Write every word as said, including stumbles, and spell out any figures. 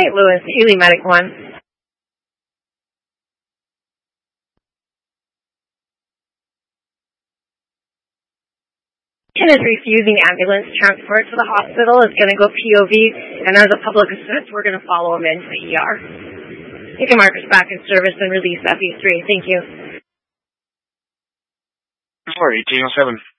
Saint Louis, Healy Medic one. Is refusing ambulance transport to the hospital, is going to go P O V, and as a public assist, we're going to follow him into the E R. You can mark us back in service and release F E three. Thank you. Sorry, eighteen oh seven.